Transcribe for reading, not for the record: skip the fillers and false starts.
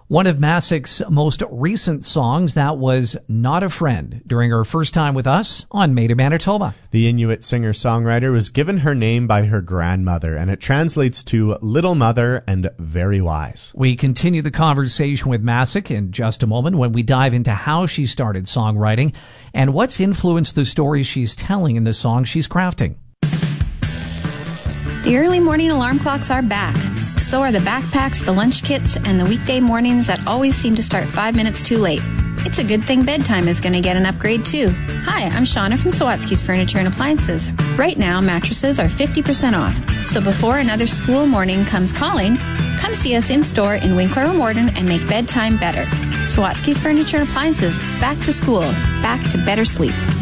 One of Massic's most recent songs, that was Not a Friend, during her first time with us on Made in Manitoba. The Inuit singer-songwriter was given her name by her grandmother, and it translates to Little Mother and Very Wise. We continue the conversation with Massic in just a moment when we dive into how she started songwriting and what's influenced the stories she's telling in the songs she's crafting. The early morning alarm clocks are back. So are the backpacks, the lunch kits, and the weekday mornings that always seem to start 5 minutes too late. It's a good thing bedtime is going to get an upgrade too. Hi, I'm Shauna from Sawatsky's Furniture and Appliances. Right now, mattresses are 50% off. So before another school morning comes calling, come see us in-store in Winkler or Morden and make bedtime better. Sawatsky's Furniture and Appliances. Back to school. Back to better sleep.